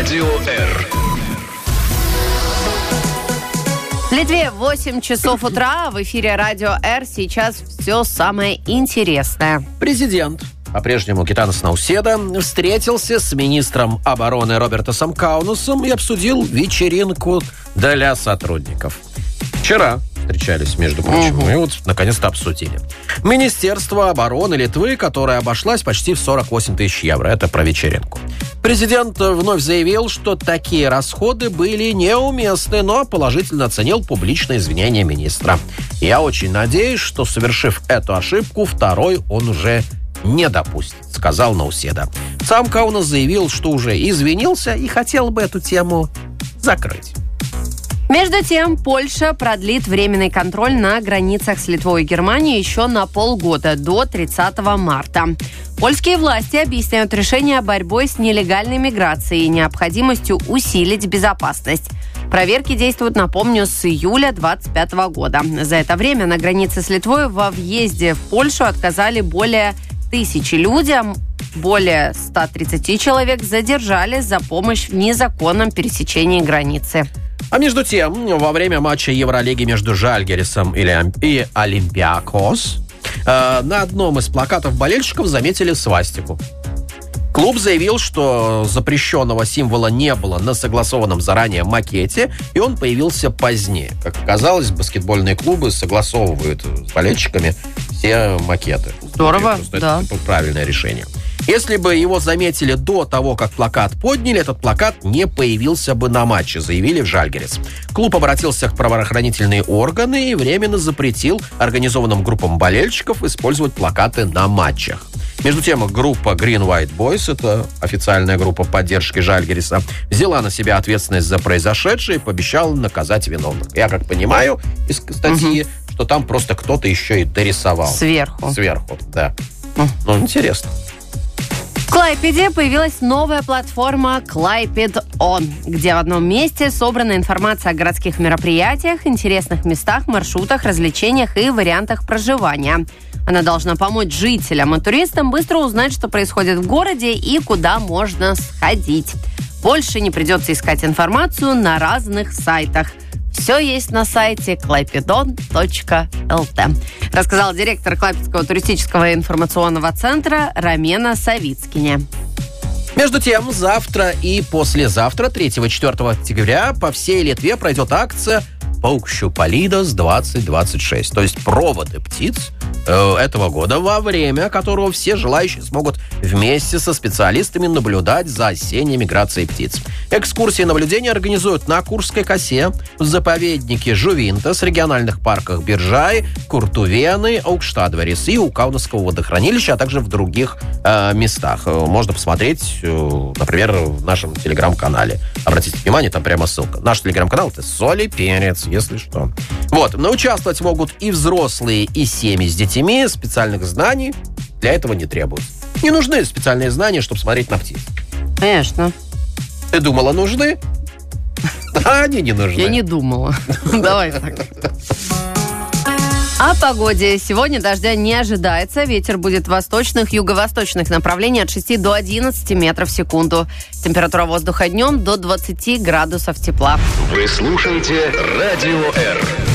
Радио Р. В Литве 8 часов утра. В эфире Радио Р. Сейчас все самое интересное. Президент, по-прежнему Гитанас Науседа, встретился с министром обороны Робертасом Каунасом и обсудил вечеринку для сотрудников. Вчера встречались, между прочим, и вот наконец-то обсудили. Министерство обороны Литвы, которое обошлась почти в 48 тысяч евро. Это про вечеринку. Президент вновь заявил, что такие расходы были неуместны, но положительно оценил публичное извинение министра. Я очень надеюсь, что, совершив эту ошибку, второй он уже не допустит, сказал Науседа. Сам Каунас заявил, что уже извинился и хотел бы эту тему закрыть. Между тем, Польша продлит временный контроль на границах с Литвой и Германией еще на полгода, до 30 марта. Польские власти объясняют решение борьбой с нелегальной миграцией и необходимостью усилить безопасность. Проверки действуют, напомню, с июля 2025 года. За это время на границе с Литвой во въезде в Польшу отказали более 1000 людям. Более 130 человек задержали за помощь в незаконном пересечении границы. А между тем, во время матча Евролиги между Жальгирисом и Олимпиакос на одном из плакатов болельщиков заметили свастику. Клуб заявил, что запрещенного символа не было на согласованном заранее макете, и он появился позднее. Как оказалось, баскетбольные клубы согласовывают с болельщиками все макеты. Здорово, да. Это правильное решение. Если бы его заметили до того, как плакат подняли, этот плакат не появился бы на матче, заявили в Жальгирис. Клуб обратился к правоохранительные органы и временно запретил организованным группам болельщиков использовать плакаты на матчах. Между тем, группа Green White Boys, это официальная группа поддержки Жальгириса, взяла на себя ответственность за произошедшее и пообещала наказать виновных. Я как понимаю из статьи, что там просто кто-то еще и дорисовал. Сверху, да. Ну, интересно. В Клайпеде появилась новая платформа Клайпед Он, где в одном месте собрана информация о городских мероприятиях, интересных местах, маршрутах, развлечениях и вариантах проживания. Она должна помочь жителям и туристам быстро узнать, что происходит в городе и куда можно сходить. Больше не придется искать информацию на разных сайтах. Все есть на сайте klaipedon.lt, рассказал директор Клайпедского туристического информационного центра Ромена Савицкине. Между тем, завтра и послезавтра, 3-4 октября, по всей Литве пройдет акция «Paukščių palydas 2026», то есть проводы птиц этого года, во время которого все желающие смогут вместе со специалистами наблюдать за осенней миграцией птиц. Экскурсии и наблюдения организуют на Курской косе, в заповеднике Жувинтас, региональных парках Биржай, Куртувены, Аукштадверис и у Каунасского водохранилища, а также в других местах. Можно посмотреть, например, в нашем телеграм-канале. Обратите внимание, там прямо ссылка. Наш телеграм-канал — это «Соль и перец», если что. Вот, но участвовать могут и взрослые, и семьи с детьми. Специальных знаний для этого не требуется. Не нужны специальные знания, чтобы смотреть на птиц. Конечно. Ты думала, нужны? А они не нужны. Я не думала. Давай так. О погоде. Сегодня дождя не ожидается. Ветер будет в восточных, юго-восточных направлениях от 6 до 11 метров в секунду. Температура воздуха днем до 20 градусов тепла. Вы слушаете Радио Р.